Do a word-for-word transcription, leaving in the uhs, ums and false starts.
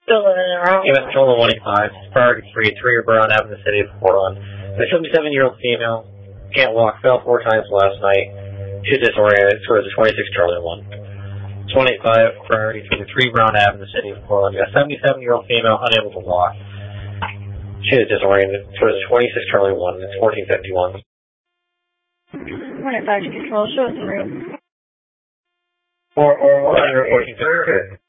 Still in and around. Even Control one eighty-five, priority three, three Brown Avenue, the city of Portland. A seventy-seven-year-old female, can't walk, fell four times last night. She's disoriented, towards the twenty-six Charlie one. one eighty-five, priority three Brown Avenue, the city of Portland. A seventy-seven-year-old female, unable to walk. She is disoriented, towards the twenty-six Charlie one. It's fourteen fifty-one. one eighty-five to Control, show us the room. Or, or, or, fourteen fifty-two.